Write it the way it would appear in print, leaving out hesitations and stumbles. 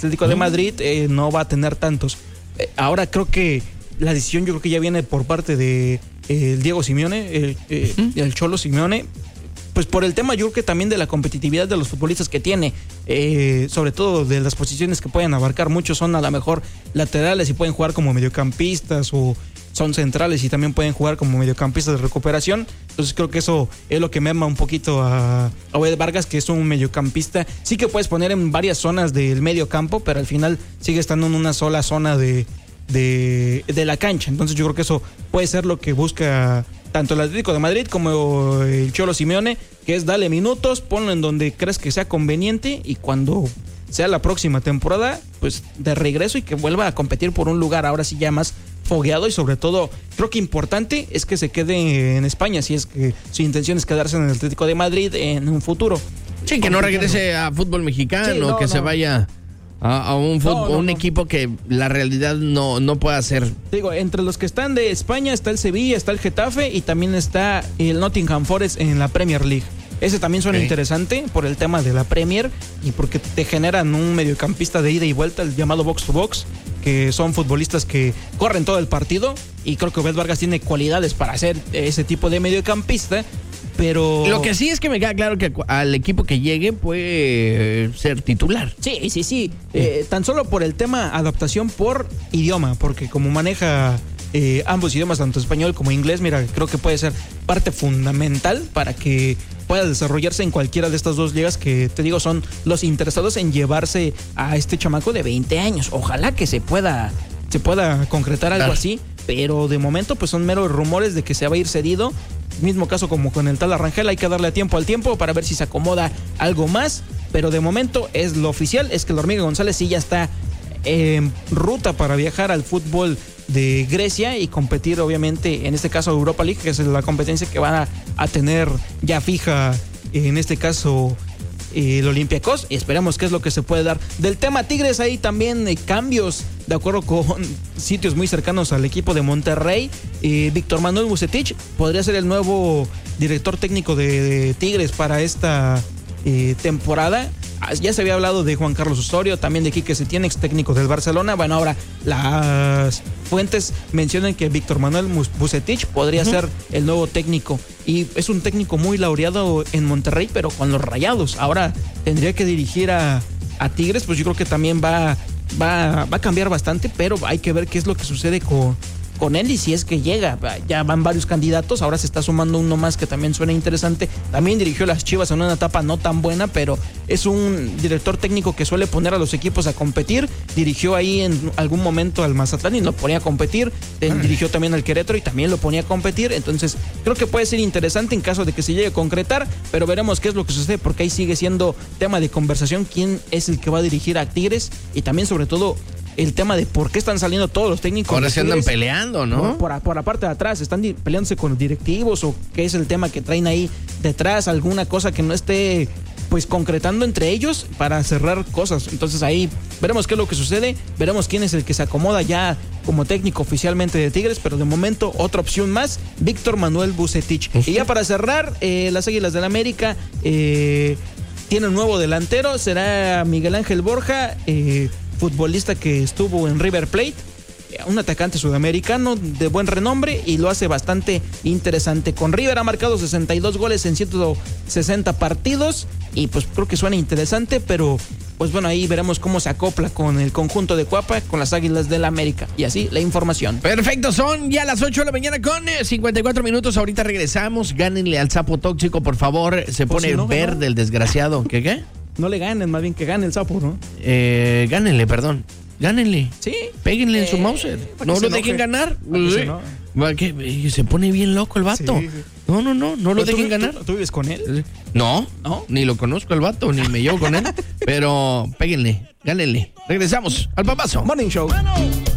Atlético de Madrid no va a tener tantos. Ahora creo que la decisión yo creo que ya viene por parte de el Diego Simeone, el Cholo Simeone, pues por el tema yo creo que también de la competitividad de los futbolistas que tiene, sobre todo de las posiciones que pueden abarcar. Muchos son a lo mejor laterales y pueden jugar como mediocampistas, o son centrales y también pueden jugar como mediocampistas de recuperación. Entonces creo que eso es lo que merma un poquito a Obed Vargas, que es un mediocampista. Sí que puedes poner en varias zonas del medio campo, pero al final sigue estando en una sola zona de la cancha. Entonces yo creo que eso puede ser lo que busca tanto el Atlético de Madrid como el Cholo Simeone, que es darle minutos, ponlo en donde crees que sea conveniente, y cuando sea la próxima temporada, pues de regreso, y que vuelva a competir por un lugar ahora sí ya más fogueado. Y sobre todo creo que importante es que se quede en España, si es que su intención es quedarse en el Atlético de Madrid en un futuro. Sí, que no regrese a fútbol mexicano, sí, se vaya a un equipo que la realidad no puede hacer. Digo, entre los que están de España está el Sevilla, está el Getafe y también está el Nottingham Forest en la Premier League. Ese también suena interesante por el tema de la Premier y porque te generan un mediocampista de ida y vuelta, el llamado box to box, que son futbolistas que corren todo el partido, y creo que Obed Vargas tiene cualidades para ser ese tipo de mediocampista. Pero lo que sí es que me queda claro que al equipo que llegue puede ser titular. Sí. Tan solo por el tema adaptación por idioma, porque como maneja ambos idiomas, tanto español como inglés, mira, creo que puede ser parte fundamental para que pueda desarrollarse en cualquiera de estas dos ligas que, te digo, son los interesados en llevarse a este chamaco de 20 años. Ojalá que se pueda concretar algo así, pero de momento pues son meros rumores de que se va a ir cedido. Mismo caso como con el tal Arrangel, hay que darle tiempo al tiempo para ver si se acomoda algo más, pero de momento es lo oficial, es que la Hormiga González sí ya está en ruta para viajar al fútbol de Grecia y competir, obviamente, en este caso Europa League, que es la competencia que van a tener ya fija, en este caso el Olympiacos, y esperamos que es lo que se puede dar. Del tema Tigres, hay también cambios de acuerdo con sitios muy cercanos al equipo de Monterrey. Víctor Manuel Vucetich podría ser el nuevo director técnico de Tigres para esta temporada. Ya se había hablado de Juan Carlos Osorio, también de Quique Setién, ex técnico del Barcelona. Bueno, ahora las fuentes mencionan que Víctor Manuel Vucetich podría ser el nuevo técnico, y es un técnico muy laureado en Monterrey, pero con los Rayados. Ahora tendría que dirigir a Tigres, pues yo creo que también va a cambiar bastante, pero hay que ver qué es lo que sucede con él y si es que llega. Ya van varios candidatos, ahora se está sumando uno más que también suena interesante. También dirigió las Chivas en una etapa no tan buena, pero es un director técnico que suele poner a los equipos a competir. Dirigió ahí en algún momento al Mazatlán y lo ponía a competir. Dirigió también al Querétaro y también lo ponía a competir. Entonces creo que puede ser interesante en caso de que se llegue a concretar, pero veremos qué es lo que sucede, porque ahí sigue siendo tema de conversación quién es el que va a dirigir a Tigres, y también sobre todo el tema de por qué están saliendo todos los técnicos. Ahora se andan peleando, ¿no? Por la parte de atrás, están peleándose con los directivos, o qué es el tema que traen ahí detrás, alguna cosa que no esté pues concretando entre ellos para cerrar cosas. Entonces ahí veremos qué es lo que sucede, veremos quién es el que se acomoda ya como técnico oficialmente de Tigres, pero de momento otra opción más, Víctor Manuel Vucetich. Y ya para cerrar, las Águilas del América tienen un nuevo delantero, será Miguel Ángel Borja, futbolista que estuvo en River Plate, un atacante sudamericano de buen renombre, y lo hace bastante interesante. Con River ha marcado 62 goles en 160 partidos, y pues creo que suena interesante, pero pues bueno, ahí veremos cómo se acopla con el conjunto de Cuapa, con las Águilas del América. Y así la información. Perfecto, son ya las 8 de la mañana con 54 minutos. Ahorita regresamos. Gánenle al sapo tóxico, por favor. Se pone si no, verde, ¿no? El desgraciado. ¿Qué? No le ganen, más bien que gane el sapo, ¿no? Gánenle, perdón. Gánenle. Sí. Péguenle en su Mauser. No lo dejen ganar. Se pone bien loco el vato. Sí. No lo dejen ganar. ¿Tú vives con él? No, ni lo conozco el vato, ni me llevo con él. Pero péguenle, gánenle. Regresamos al Papazo Morning Show.